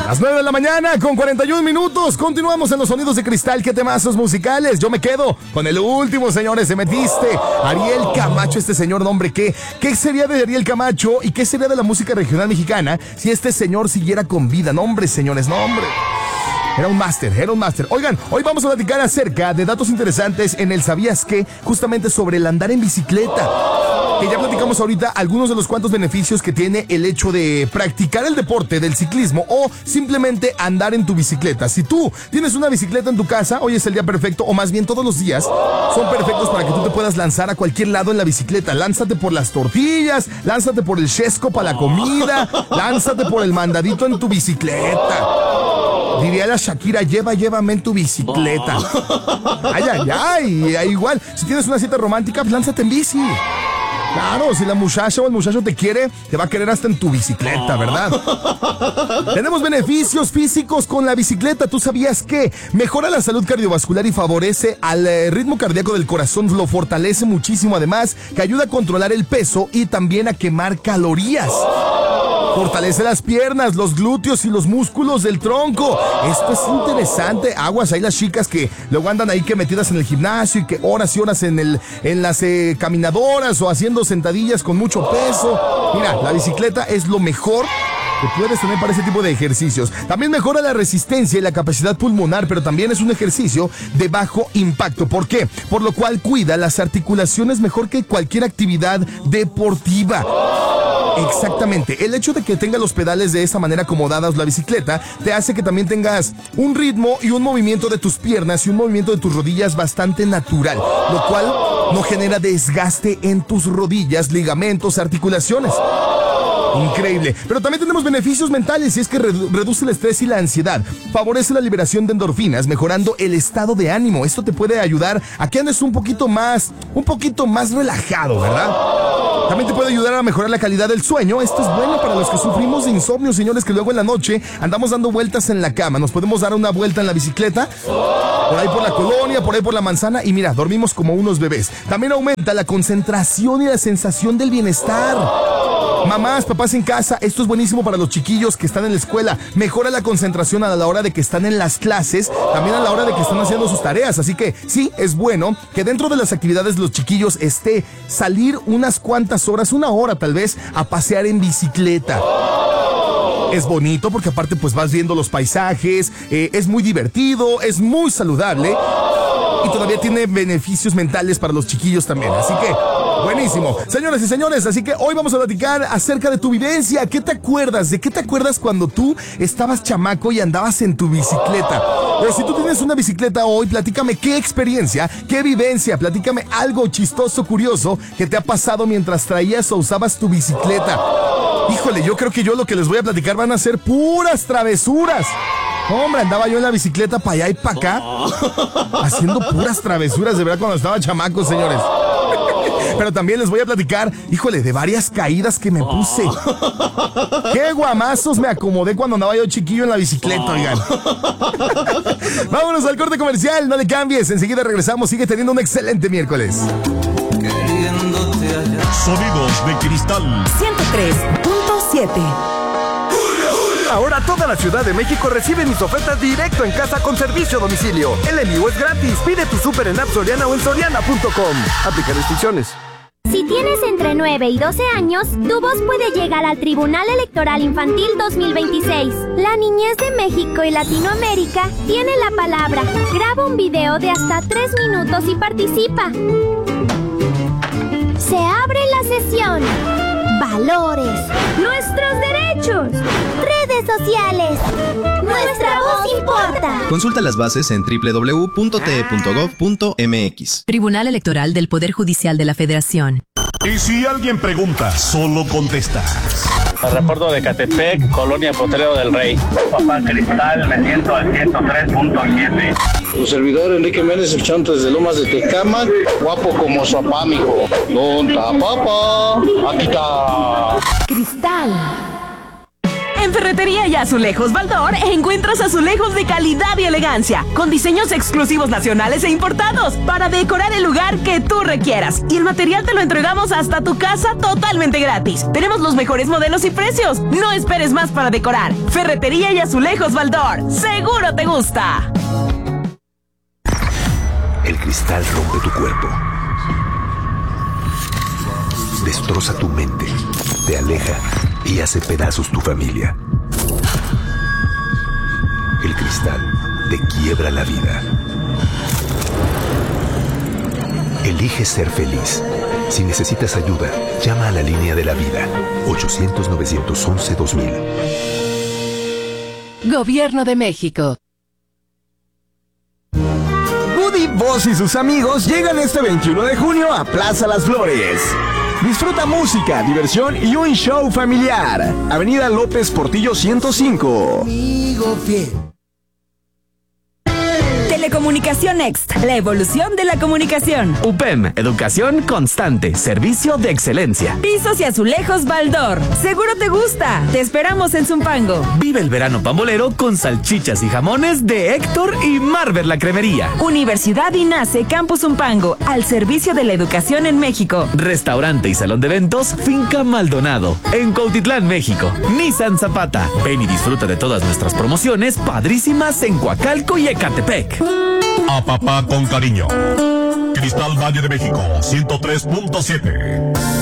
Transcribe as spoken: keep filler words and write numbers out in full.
Las nueve de la mañana con cuarenta y un minutos. Continuamos en los sonidos de cristal. ¿Qué temazos musicales? Yo me quedo con el último, señores. Se metiste. Ariel Camacho, este señor, nombre, ¿qué? ¿Qué sería de Ariel Camacho y qué sería de la música regional mexicana si este señor siguiera con vida? Nombre, señores, nombre. Era un máster, era un máster. Oigan, hoy vamos a platicar acerca de datos interesantes en el ¿Sabías qué? Justamente sobre el andar en bicicleta. Que ya platicamos ahorita algunos de los cuantos beneficios que tiene el hecho de practicar el deporte del ciclismo o simplemente andar en tu bicicleta. Si tú tienes una bicicleta en tu casa, hoy es el día perfecto, o más bien todos los días son perfectos para que tú te puedas lanzar a cualquier lado en la bicicleta. Lánzate por las tortillas, lánzate por el chesco para la comida, lánzate por el mandadito en tu bicicleta. Diría la Shakira, lleva, llévame en tu bicicleta. Ay, ay, ay, ay, igual. Si tienes una cita romántica, pues lánzate en bici. Claro, si la muchacha o el muchacho te quiere, te va a querer hasta en tu bicicleta, ¿verdad? Tenemos beneficios físicos con la bicicleta. ¿Tú sabías que mejora la salud cardiovascular y favorece al eh, ritmo cardíaco del corazón? Lo fortalece muchísimo, además, que ayuda a controlar el peso y también a quemar calorías. Fortalece las piernas, los glúteos y los músculos del tronco. Esto es interesante. Aguas, hay las chicas que luego andan ahí que metidas en el gimnasio y que horas y horas en el en las eh, caminadoras o haciendo sentadillas con mucho peso. Mira, la bicicleta es lo mejor que puedes tener para ese tipo de ejercicios. También mejora la resistencia y la capacidad pulmonar, pero también es un ejercicio de bajo impacto. ¿Por qué? Por lo cual cuida las articulaciones mejor que cualquier actividad deportiva. Exactamente. El hecho de que tenga los pedales de esa manera acomodados la bicicleta te hace que también tengas un ritmo y un movimiento de tus piernas y un movimiento de tus rodillas bastante natural, lo cual no genera desgaste en tus rodillas, ligamentos, articulaciones. Increíble. Pero también tenemos beneficios mentales y es que redu- reduce el estrés y la ansiedad. Favorece la liberación de endorfinas, mejorando el estado de ánimo. Esto te puede ayudar a que andes un poquito más, un poquito más relajado, ¿verdad? También te puede ayudar a mejorar la calidad del sueño. Esto es bueno para los que sufrimos de insomnio, señores, que luego en la noche andamos dando vueltas en la cama. Nos podemos dar una vuelta en la bicicleta, por ahí por la colonia, por ahí por la manzana, y mira, dormimos como unos bebés. También aumenta la concentración y la sensación del bienestar. Mamás, papás en casa, esto es buenísimo para los chiquillos que están en la escuela. Mejora la concentración a la hora de que están en las clases, también a la hora de que están haciendo sus tareas. Así que sí, es bueno que dentro de las actividades de los chiquillos esté salir unas cuantas horas, una hora tal vez, a pasear en bicicleta. Es bonito porque aparte pues vas viendo los paisajes, eh, es muy divertido, es muy saludable y todavía tiene beneficios mentales para los chiquillos también. Así que buenísimo. Señoras y señores, así que hoy vamos a platicar acerca de tu vivencia. ¿Qué te acuerdas? ¿De qué te acuerdas cuando tú estabas chamaco y andabas en tu bicicleta? O si tú tienes una bicicleta hoy, platícame qué experiencia, qué vivencia, platícame algo chistoso, curioso que te ha pasado mientras traías o usabas tu bicicleta. Híjole, yo creo que yo lo que les voy a platicar van a ser puras travesuras. Hombre, andaba yo en la bicicleta para allá y para acá, haciendo puras travesuras, de verdad, cuando estaba chamaco, señores. Pero también les voy a platicar, híjole, de varias caídas que me puse. Qué guamazos me acomodé cuando andaba yo chiquillo en la bicicleta, oigan. Vámonos al corte comercial, no le cambies, enseguida regresamos, sigue teniendo un excelente miércoles. Sonidos de cristal ciento tres punto siete. Ahora toda la Ciudad de México recibe mis ofertas directo en casa con servicio a domicilio. El envío es gratis. Pide tu súper en App Soriana o en soriana punto com. Aplica restricciones. Si tienes entre nueve y doce años, tu voz puede llegar al Tribunal Electoral Infantil dos mil veintiséis. La niñez de México y Latinoamérica tiene la palabra. Graba un video de hasta tres minutos y participa. Se abre la sesión. Valores. Nuestros derechos. Redes sociales. Nuestra voz importa. Consulta las bases en doble u doble u doble u punto t e punto gov punto m x. Tribunal Electoral del Poder Judicial de la Federación. Y si alguien pregunta, solo contesta. El reporto de Catepec, Colonia Potrero del Rey. Papá Cristal, me siento al ciento tres punto siete. Tu servidor Enrique Méndez, el chanto desde Lomas de Tecámac, guapo como su papá, mijo. ¿Dónde está papá? Aquí está. Cristal. En Ferretería y Azulejos Baldor encuentras azulejos de calidad y elegancia, con diseños exclusivos nacionales e importados, para decorar el lugar que tú requieras. Y el material te lo entregamos hasta tu casa totalmente gratis. Tenemos los mejores modelos y precios. No esperes más para decorar. Ferretería y Azulejos Baldor. ¡Seguro te gusta! El cristal rompe tu cuerpo, destroza tu mente, te aleja y hace pedazos tu familia. El cristal te quiebra la vida. Elige ser feliz. Si necesitas ayuda, llama a la línea de la vida. ochocientos, novecientos once, dos mil. Gobierno de México. Woody Boss y sus amigos llegan este veintiuno de junio a Plaza Las Flores. Disfruta música, diversión y un show familiar. Avenida López Portillo ciento cinco. Amigo fiel. Telecomunicación Next, la evolución de la comunicación. U P E M, educación constante, servicio de excelencia. Pisos y azulejos Baldor, seguro te gusta. Te esperamos en Zumpango. Vive el verano pambolero con salchichas y jamones de Héctor y Marver la Cremería. Universidad INACE Campus Zumpango, al servicio de la educación en México. Restaurante y salón de eventos Finca Maldonado, en Cuautitlán, México. Nissan Zapata. Ven y disfruta de todas nuestras promociones padrísimas en Coacalco y Ecatepec. A papá con cariño. Cristal Valle de México, ciento tres punto siete.